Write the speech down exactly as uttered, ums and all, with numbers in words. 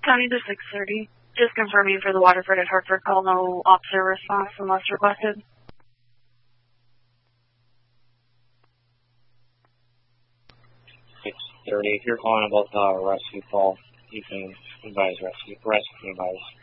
County to six thirty. Just confirming for the Waterford at Hartford call, no officer response unless requested. six thirty, if you're calling about the rescue call, you can advise rescue, rescue advise.